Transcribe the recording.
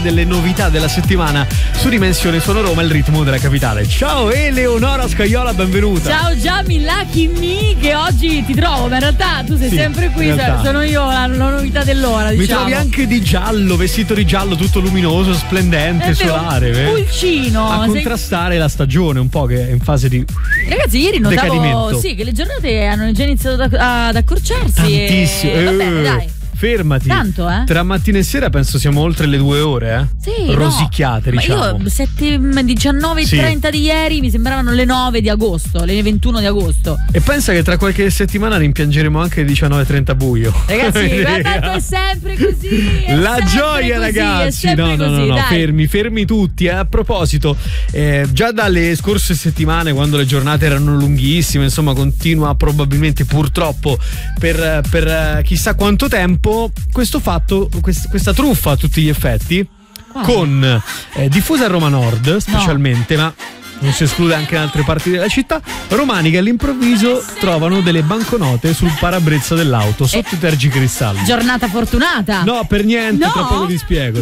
delle novità della settimana su Dimensione Suono Roma, il ritmo della capitale. Ciao Eleonora Scaiola, benvenuta. Ciao Gianni Lucky Me, che oggi ti trovo, ma in realtà tu sei sempre qui, sono io la novità dell'ora, diciamo. Mi trovi anche di giallo, vestito di giallo, tutto luminoso, splendente, solare. Pulcino. A contrastare la stagione un po' che è in fase di Ragazzi, ieri notavo che le giornate hanno già iniziato ad accorciarsi. Tantissimo. Va bene, dai. Fermati. Tanto, Tra mattina e sera penso siamo oltre le 2 ore, Sì, rosicchiate, no. diciamo. Ma io 19:30 di ieri mi sembravano le 9 di agosto, le 21 di agosto. E pensa che tra qualche settimana rimpiangeremo anche le 19:30 buio. Ragazzi, ma tanto è sempre così. La gioia, così, ragazzi. No, fermi tutti. A proposito, già dalle scorse settimane, quando le giornate erano lunghissime, insomma, continua probabilmente, purtroppo, per chissà quanto tempo, questo fatto, questa truffa a tutti gli effetti, con diffusa a Roma Nord specialmente, ma non si esclude anche in altre parti della città, romani che all'improvviso trovano delle banconote sul parabrezza dell'auto sotto i tergicristalli. Giornata fortunata. No, per niente, no? tra poco ti spiego.